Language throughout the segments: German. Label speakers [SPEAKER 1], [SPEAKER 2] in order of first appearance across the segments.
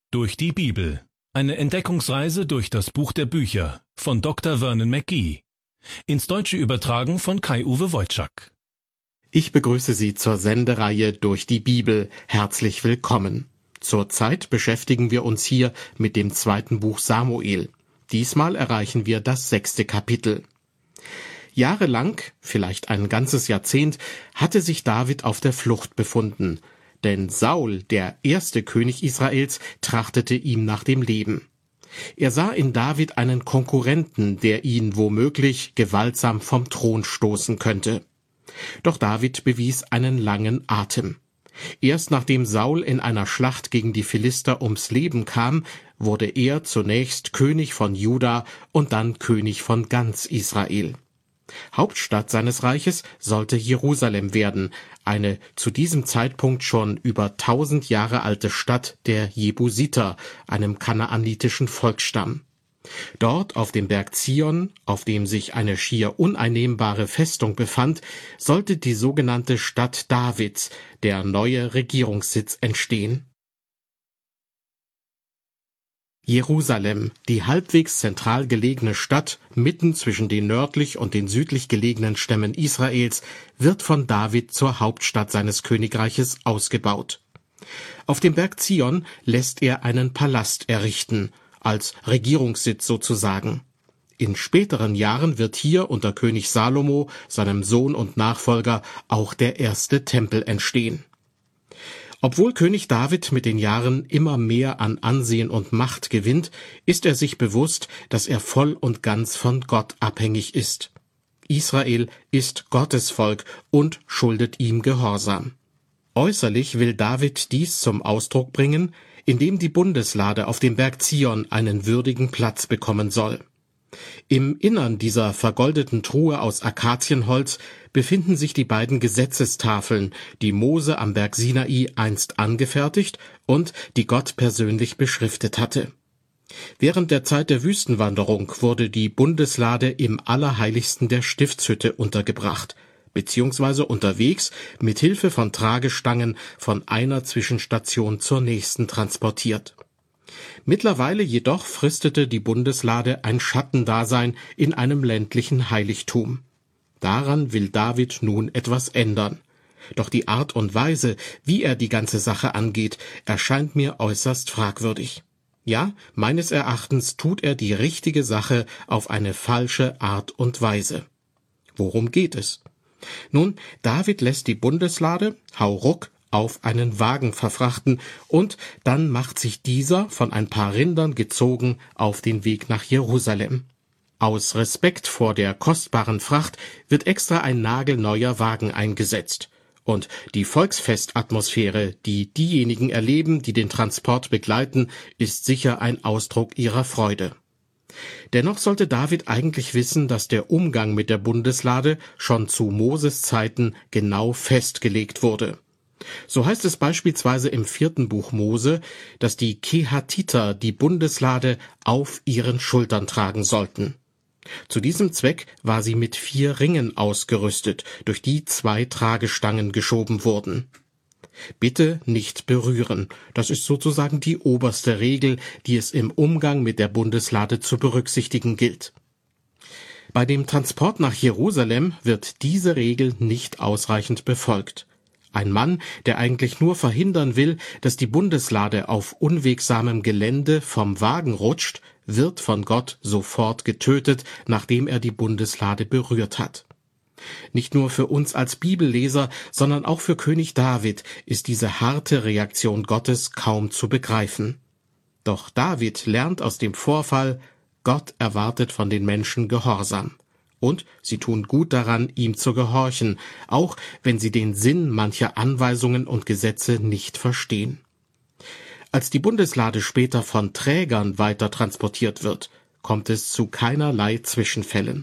[SPEAKER 1] Durch die Bibel. Eine Entdeckungsreise durch das Buch der Bücher von Dr. Vernon McGee. Ins Deutsche übertragen von Kai-Uwe Wojczak.
[SPEAKER 2] Ich begrüße Sie zur Sendereihe Durch die Bibel. Herzlich willkommen. Zurzeit beschäftigen wir uns hier mit dem 2. Buch Samuel. Diesmal erreichen wir das 6. Kapitel. Jahrelang, vielleicht ein ganzes Jahrzehnt, hatte sich David auf der Flucht befunden. Denn Saul, der erste König Israels, trachtete ihm nach dem Leben. Er sah in David einen Konkurrenten, der ihn womöglich gewaltsam vom Thron stoßen könnte. Doch David bewies einen langen Atem. Erst nachdem Saul in einer Schlacht gegen die Philister ums Leben kam, wurde er zunächst König von Juda und dann König von ganz Israel. Hauptstadt seines Reiches sollte Jerusalem werden, eine zu diesem Zeitpunkt schon über 1000 Jahre alte Stadt der Jebusiter, einem kanaanitischen Volksstamm. Dort auf dem Berg Zion, auf dem sich eine schier uneinnehmbare Festung befand, sollte die sogenannte Stadt Davids, der neue Regierungssitz, entstehen. Jerusalem, die halbwegs zentral gelegene Stadt, mitten zwischen den nördlich und den südlich gelegenen Stämmen Israels, wird von David zur Hauptstadt seines Königreiches ausgebaut. Auf dem Berg Zion lässt er einen Palast errichten, als Regierungssitz sozusagen. In späteren Jahren wird hier unter König Salomo, seinem Sohn und Nachfolger, auch der erste Tempel entstehen. Obwohl König David mit den Jahren immer mehr an Ansehen und Macht gewinnt, ist er sich bewusst, dass er voll und ganz von Gott abhängig ist. Israel ist Gottes Volk und schuldet ihm Gehorsam. Äußerlich will David dies zum Ausdruck bringen, indem die Bundeslade auf dem Berg Zion einen würdigen Platz bekommen soll. Im Innern dieser vergoldeten Truhe aus Akazienholz befinden sich die beiden Gesetzestafeln, die Mose am Berg Sinai einst angefertigt und die Gott persönlich beschriftet hatte. Während der Zeit der Wüstenwanderung wurde die Bundeslade im Allerheiligsten der Stiftshütte untergebracht, beziehungsweise unterwegs mit Hilfe von Tragestangen von einer Zwischenstation zur nächsten transportiert. Mittlerweile jedoch fristete die Bundeslade ein Schattendasein in einem ländlichen Heiligtum. Daran will David nun etwas ändern. Doch die Art und Weise, wie er die ganze Sache angeht, erscheint mir äußerst fragwürdig. Ja, meines Erachtens tut er die richtige Sache auf eine falsche Art und Weise. Worum geht es? Nun, David lässt die Bundeslade, hauruck, auf einen Wagen verfrachten und dann macht sich dieser, von ein paar Rindern gezogen, auf den Weg nach Jerusalem. Aus Respekt vor der kostbaren Fracht wird extra ein nagelneuer Wagen eingesetzt. Und die Volksfestatmosphäre, die diejenigen erleben, die den Transport begleiten, ist sicher ein Ausdruck ihrer Freude. Dennoch sollte David eigentlich wissen, dass der Umgang mit der Bundeslade schon zu Moses Zeiten genau festgelegt wurde. So heißt es beispielsweise im 4. Buch Mose, dass die Kehatiter die Bundeslade auf ihren Schultern tragen sollten. Zu diesem Zweck war sie mit 4 Ringen ausgerüstet, durch die 2 Tragestangen geschoben wurden. Bitte nicht berühren, das ist sozusagen die oberste Regel, die es im Umgang mit der Bundeslade zu berücksichtigen gilt. Bei dem Transport nach Jerusalem wird diese Regel nicht ausreichend befolgt. Ein Mann, der eigentlich nur verhindern will, dass die Bundeslade auf unwegsamem Gelände vom Wagen rutscht, wird von Gott sofort getötet, nachdem er die Bundeslade berührt hat. Nicht nur für uns als Bibelleser, sondern auch für König David ist diese harte Reaktion Gottes kaum zu begreifen. Doch David lernt aus dem Vorfall, Gott erwartet von den Menschen Gehorsam. Und sie tun gut daran, ihm zu gehorchen, auch wenn sie den Sinn mancher Anweisungen und Gesetze nicht verstehen. Als die Bundeslade später von Trägern weiter transportiert wird, kommt es zu keinerlei Zwischenfällen.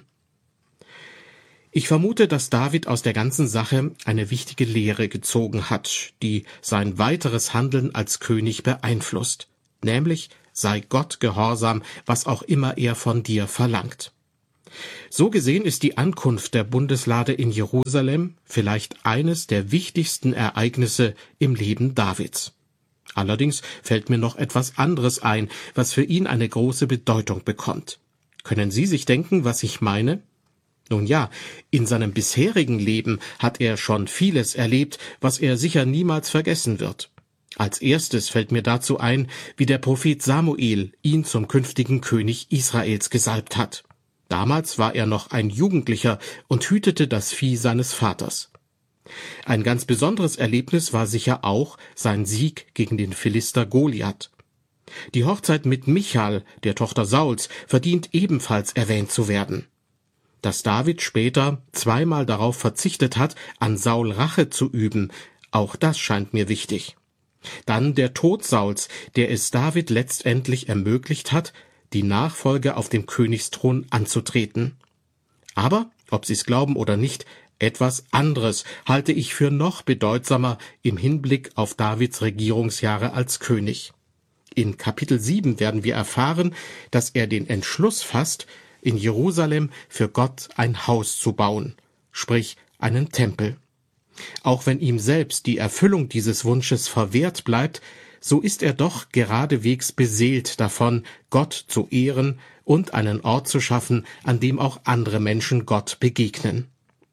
[SPEAKER 2] Ich vermute, dass David aus der ganzen Sache eine wichtige Lehre gezogen hat, die sein weiteres Handeln als König beeinflusst, nämlich sei Gott gehorsam, was auch immer er von dir verlangt. So gesehen ist die Ankunft der Bundeslade in Jerusalem vielleicht eines der wichtigsten Ereignisse im Leben Davids. Allerdings fällt mir noch etwas anderes ein, was für ihn eine große Bedeutung bekommt. Können Sie sich denken, was ich meine? Nun ja, in seinem bisherigen Leben hat er schon vieles erlebt, was er sicher niemals vergessen wird. Als erstes fällt mir dazu ein, wie der Prophet Samuel ihn zum künftigen König Israels gesalbt hat. Damals war er noch ein Jugendlicher und hütete das Vieh seines Vaters. Ein ganz besonderes Erlebnis war sicher auch sein Sieg gegen den Philister Goliath. Die Hochzeit mit Michal, der Tochter Sauls, verdient ebenfalls erwähnt zu werden. Dass David später zweimal darauf verzichtet hat, an Saul Rache zu üben, auch das scheint mir wichtig. Dann der Tod Sauls, der es David letztendlich ermöglicht hat, die Nachfolge auf dem Königsthron anzutreten. Aber, ob Sie es glauben oder nicht, etwas anderes halte ich für noch bedeutsamer im Hinblick auf Davids Regierungsjahre als König. In Kapitel 7 werden wir erfahren, dass er den Entschluss fasst, in Jerusalem für Gott ein Haus zu bauen, sprich einen Tempel. Auch wenn ihm selbst die Erfüllung dieses Wunsches verwehrt bleibt, so ist er doch geradewegs beseelt davon, Gott zu ehren und einen Ort zu schaffen, an dem auch andere Menschen Gott begegnen.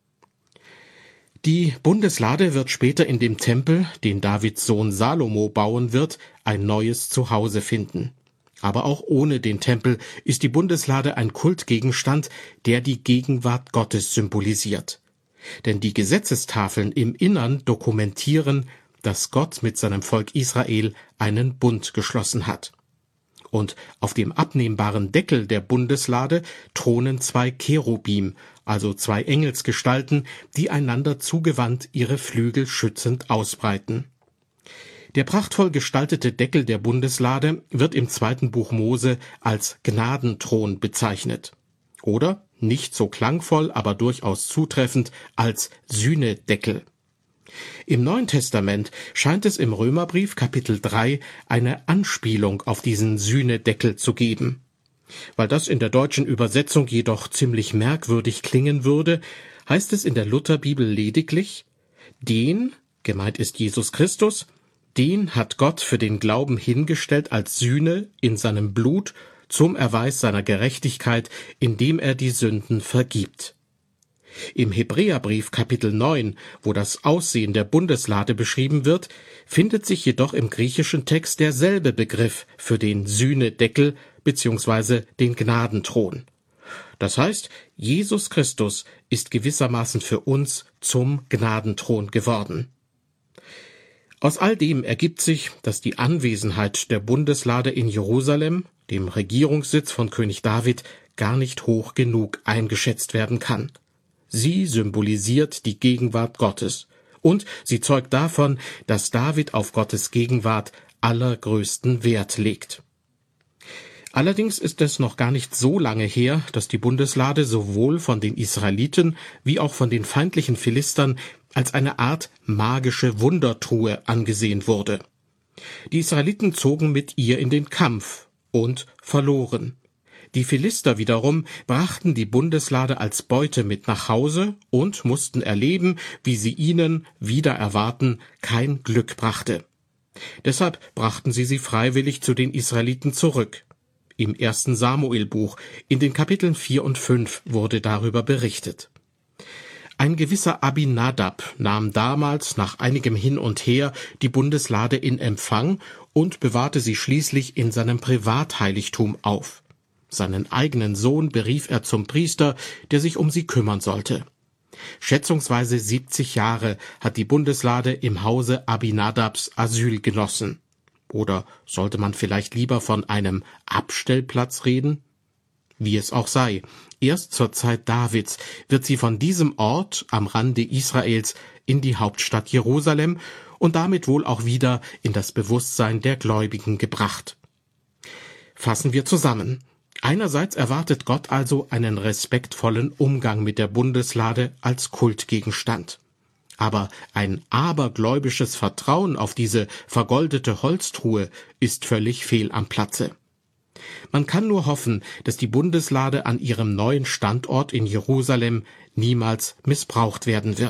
[SPEAKER 2] Die Bundeslade wird später in dem Tempel, den Davids Sohn Salomo bauen wird, ein neues Zuhause finden. Aber auch ohne den Tempel ist die Bundeslade ein Kultgegenstand, der die Gegenwart Gottes symbolisiert. Denn die Gesetzestafeln im Innern dokumentieren, dass Gott mit seinem Volk Israel einen Bund geschlossen hat. Und auf dem abnehmbaren Deckel der Bundeslade thronen 2 Cherubim, also 2 Engelsgestalten, die einander zugewandt ihre Flügel schützend ausbreiten. Der prachtvoll gestaltete Deckel der Bundeslade wird im 2. Buch Mose als Gnadenthron bezeichnet. Oder, nicht so klangvoll, aber durchaus zutreffend, als Sühnedeckel. Im Neuen Testament scheint es im Römerbrief Kapitel 3 eine Anspielung auf diesen Sühnedeckel zu geben. Weil das in der deutschen Übersetzung jedoch ziemlich merkwürdig klingen würde, heißt es in der Lutherbibel lediglich: Den, gemeint ist Jesus Christus, den hat Gott für den Glauben hingestellt als Sühne in seinem Blut zum Erweis seiner Gerechtigkeit, indem er die Sünden vergibt. Im Hebräerbrief Kapitel 9, wo das Aussehen der Bundeslade beschrieben wird, findet sich jedoch im griechischen Text derselbe Begriff für den Sühnedeckel bzw. den Gnadenthron. Das heißt, Jesus Christus ist gewissermaßen für uns zum Gnadenthron geworden. Aus all dem ergibt sich, dass die Anwesenheit der Bundeslade in Jerusalem, dem Regierungssitz von König David, gar nicht hoch genug eingeschätzt werden kann. Sie symbolisiert die Gegenwart Gottes und sie zeugt davon, dass David auf Gottes Gegenwart allergrößten Wert legt. Allerdings ist es noch gar nicht so lange her, dass die Bundeslade sowohl von den Israeliten wie auch von den feindlichen Philistern als eine Art magische Wundertruhe angesehen wurde. Die Israeliten zogen mit ihr in den Kampf und verloren. Die Philister wiederum brachten die Bundeslade als Beute mit nach Hause und mussten erleben, wie sie ihnen, wider Erwarten, kein Glück brachte. Deshalb brachten sie freiwillig zu den Israeliten zurück. Im 1. Samuelbuch, in den Kapiteln 4 und 5, wurde darüber berichtet. Ein gewisser Abinadab nahm damals nach einigem Hin und Her die Bundeslade in Empfang und bewahrte sie schließlich in seinem Privatheiligtum auf. Seinen eigenen Sohn berief er zum Priester, der sich um sie kümmern sollte. Schätzungsweise 70 Jahre hat die Bundeslade im Hause Abinadabs Asyl genossen. Oder sollte man vielleicht lieber von einem Abstellplatz reden? Wie es auch sei, erst zur Zeit Davids wird sie von diesem Ort am Rande Israels in die Hauptstadt Jerusalem und damit wohl auch wieder in das Bewusstsein der Gläubigen gebracht. Fassen wir zusammen. Einerseits erwartet Gott also einen respektvollen Umgang mit der Bundeslade als Kultgegenstand. Aber ein abergläubisches Vertrauen auf diese vergoldete Holztruhe ist völlig fehl am Platze. Man kann nur hoffen, dass die Bundeslade an ihrem neuen Standort in Jerusalem niemals missbraucht werden wird.